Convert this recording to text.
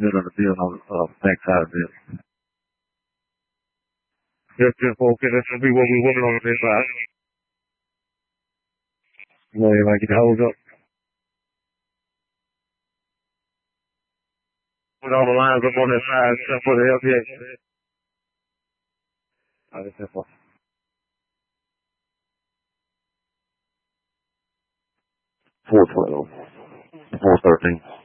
middle of the field on the backside of the field. Yes, 10-4. Okay, that should be what we're working on this side. You want everybody get the hose up? Put all the lines up on that side except for the LPA. All right, 10-4. 4-12. 4-13.